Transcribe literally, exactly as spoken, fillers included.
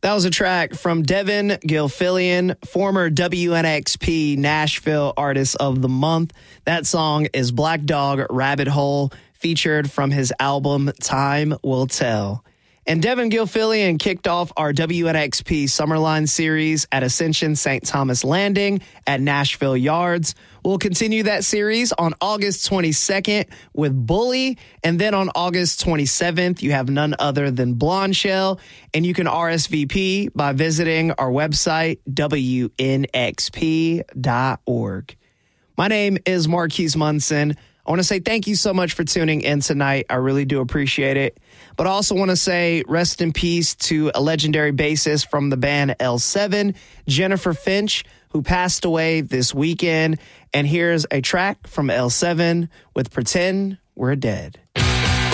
That was a track from Devin Gilfillian, former W N X P Nashville Artist of the Month. That song is Black Dog Rabbit Hole, featured from his album Time Will Tell. And Devin Gilfillian kicked off our W N X P Summerline series at Ascension Saint Thomas Landing at Nashville Yards. We'll continue that series on August twenty-second with Bully. And then on August twenty-seventh, you have none other than Blonde Shell. And you can R S V P by visiting our website, W N X P dot org. My name is Marquise Munson. I want to say thank you so much for tuning in tonight. I really do appreciate it. But I also want to say rest in peace to a legendary bassist from the band L seven, Jennifer Finch, who passed away this weekend. And here's a track from L seven with Pretend We're Dead.